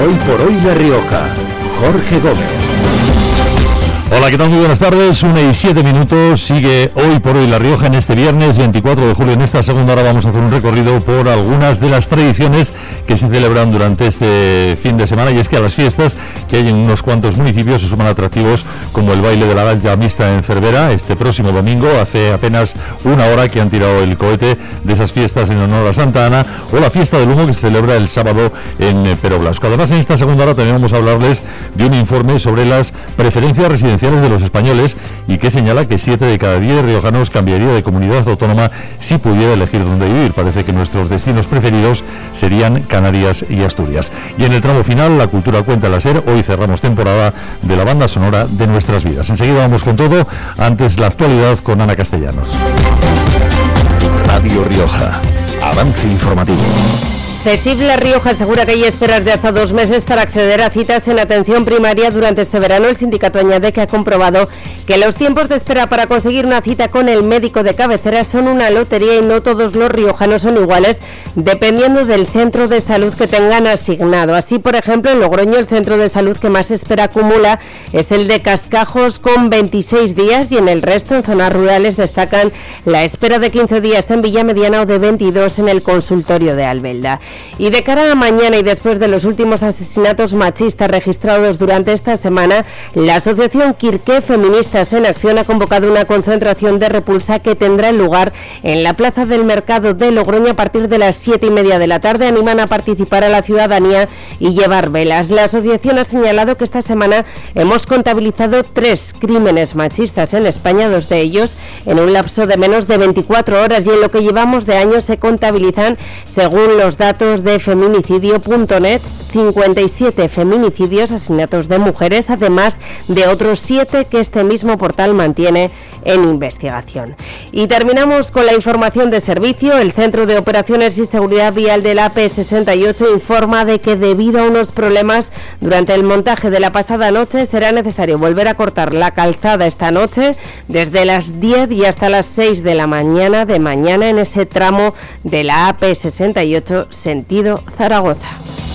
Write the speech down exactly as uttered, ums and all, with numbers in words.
Hoy por hoy La Rioja, Jorge Gómez. Hola, ¿qué tal? Muy buenas tardes, una y siete minutos, sigue Hoy por Hoy La Rioja en este viernes veinticuatro de julio. En esta segunda hora vamos a hacer un recorrido por algunas de las tradiciones que se celebran durante este fin de semana, y es que a las fiestas que hay en unos cuantos municipios se suman atractivos como el baile de la danza mixta en Cervera este próximo domingo. Hace apenas una hora que han tirado el cohete de esas fiestas en honor a Santa Ana, o la fiesta del humo que se celebra el sábado en Pero Blasco. Además, en esta segunda hora también vamos a hablarles de un informe sobre las preferencias residenciales de los españoles, y que señala que siete de cada diez riojanos cambiaría de comunidad autónoma si pudiera elegir dónde vivir. Parece que nuestros destinos preferidos serían Canarias y Asturias. Y en el tramo final, la cultura cuenta la SER. Hoy cerramos temporada de la banda sonora de nuestras vidas. Enseguida vamos con todo, antes la actualidad con Ana Castellanos. Radio Rioja, avance informativo. CESIF La Rioja asegura que hay esperas de hasta dos meses para acceder a citas en atención primaria durante este verano. El sindicato añade que ha comprobado que los tiempos de espera para conseguir una cita con el médico de cabecera son una lotería y no todos los riojanos son iguales, dependiendo del centro de salud que tengan asignado. Así, por ejemplo, en Logroño el centro de salud que más espera acumula es el de Cascajos, con veintiséis días, y en el resto, en zonas rurales, destacan la espera de quince días en Villamediana o de veintidós en el consultorio de Albelda. Y de cara a mañana, y después de los últimos asesinatos machistas registrados durante esta semana, la asociación Quirqué Feministas en Acción ha convocado una concentración de repulsa que tendrá lugar en la plaza del mercado de Logroño a partir de las siete y media de la tarde. Animan a participar a la ciudadanía y llevar velas. La asociación ha señalado que esta semana hemos contabilizado tres crímenes machistas en España, dos de ellos en un lapso de menos de veinticuatro horas, y en lo que llevamos de año se contabilizan, según los datos de feminicidio punto net, cincuenta y siete feminicidios, asesinatos de mujeres, además de otros siete que este mismo portal mantiene en investigación. Y terminamos con la información de servicio. El Centro de Operaciones y Seguridad Vial de la A P sesenta y ocho informa de que, debido a unos problemas durante el montaje de la pasada noche, será necesario volver a cortar la calzada esta noche desde las diez y hasta las seis de la mañana de mañana en ese tramo de la A P sesenta y ocho sentido Zaragoza.